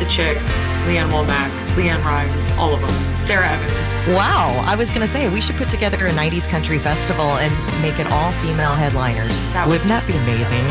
The Chicks, Leanne Womack, Leanne Rimes, all of them. Sarah Evans. Wow. I was going to say, we should put together a 90s country festival and make it all female headliners. That would Wouldn't that be amazing?